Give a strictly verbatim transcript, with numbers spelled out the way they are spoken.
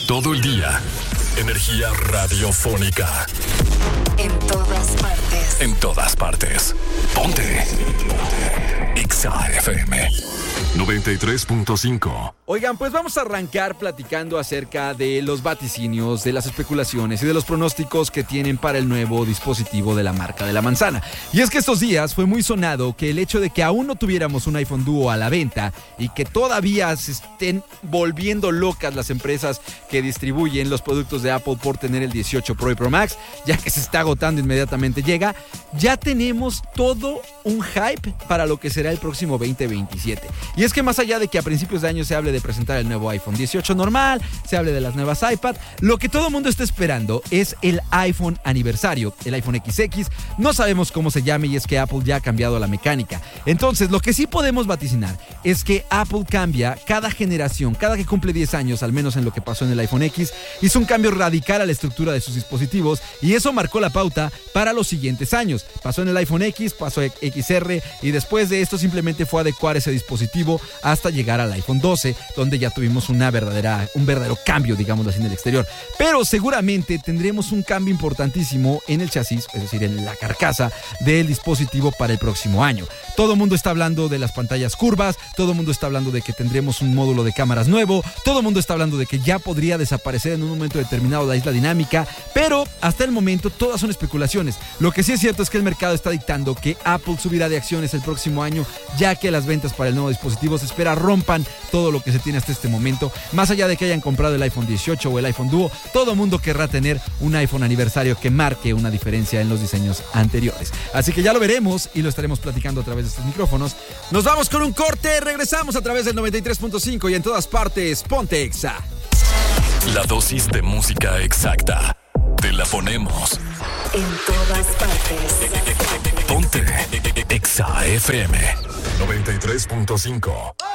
Todo el día. Energía radiofónica. En todas partes. En todas partes. Ponte. Ponte. Exa F M noventa y tres punto cinco. Oigan, pues vamos a arrancar platicando acerca de los vaticinios, de las especulaciones y de los pronósticos que tienen para el nuevo dispositivo de la marca de la manzana. Y es que estos días fue muy sonado que el hecho de que aún no tuviéramos un iPhone Duo a la venta y que todavía se estén volviendo locas las empresas que distribuyen los productos de Apple por tener el dieciocho Pro y Pro Max, ya que se está agotando inmediatamente llega, ya tenemos todo un hype para lo que será el próximo veinte veintisiete. Y es que más allá de que a principios de año se hable de presentar el nuevo iPhone dieciocho normal, se hable de las nuevas iPad, lo que todo el mundo está esperando es el iPhone aniversario, el iPhone equis equis. No sabemos cómo se llame y es que Apple ya ha cambiado la mecánica. Entonces, lo que sí podemos vaticinar es que Apple cambia cada generación, cada que cumple diez años, al menos en lo que pasó en el iPhone X, hizo un cambio radical a la estructura de sus dispositivos y eso marcó la pauta para los siguientes años. Pasó en el iPhone X, pasó equis erre y después de esto simplemente fue adecuar ese dispositivo hasta llegar al iPhone doce, donde ya tuvimos una verdadera, un verdadero cambio, digamos así, en el exterior. Pero seguramente tendremos un cambio importantísimo en el chasis, es decir, en la carcasa del dispositivo para el próximo año. Todo el mundo está hablando de las pantallas curvas, todo el mundo está hablando de que tendremos un módulo de cámaras nuevo, todo el mundo está hablando de que ya podría desaparecer en un momento determinado la isla dinámica, pero hasta el momento todas son especulaciones. Lo que sí es cierto es que el mercado está dictando que Apple subirá de acciones el próximo año, ya que las ventas para el nuevo dispositivo se espera rompan todo lo que se tiene hasta este momento. Más allá de que hayan comprado el iPhone dieciocho o el iPhone Duo, todo el mundo querrá tener un iPhone aniversario que marque una diferencia en los diseños anteriores. Así que ya lo veremos y lo estaremos platicando a través de estos micrófonos. Nos vamos con un corte, regresamos a través del noventa y tres punto cinco y en todas partes, ponte Exa. La dosis de música exacta. Te la ponemos. En todas partes. Ponte Exa F M noventa y tres punto cinco.